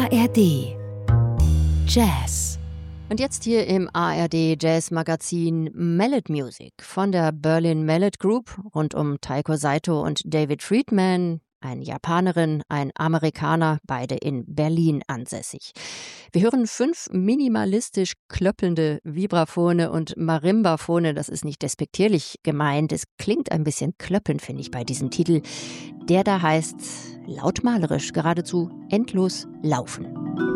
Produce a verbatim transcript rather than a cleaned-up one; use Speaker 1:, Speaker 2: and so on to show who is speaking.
Speaker 1: A R D Jazz.
Speaker 2: Und jetzt hier im A R D Jazz Magazin Mallet Music von der Berlin Mallet Group rund um Taiko Saito und David Friedman, eine Japanerin, ein Amerikaner, beide in Berlin ansässig. Wir hören fünf minimalistisch klöppelnde Vibraphone und Marimbaphone. Das ist nicht despektierlich gemeint. Es klingt ein bisschen klöppelnd, finde ich, bei diesem Titel. Der da heißt lautmalerisch, geradezu endlos laufen.